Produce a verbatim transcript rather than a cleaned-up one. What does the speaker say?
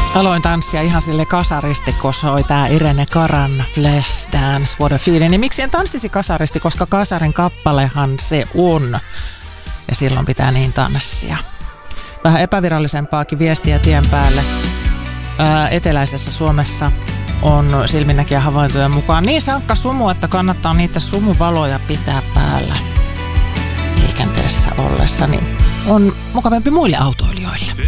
Aloin tanssia ihan sille kasaristi, kun soi tää Irene Karan Flash Dance for the Feeling. Niin miksi en tanssisi kasaristi, koska kasarin kappalehan se on. Ja silloin pitää niin tanssia. Vähän epävirallisempaakin viestiä tien päälle. Ää, eteläisessä Suomessa on silminnäkijä havaintojen mukaan niin sankka sumu, että kannattaa niitä sumuvaloja pitää päällä liikenteessä ollessa. Niin on mukavampi muille autoilijoille.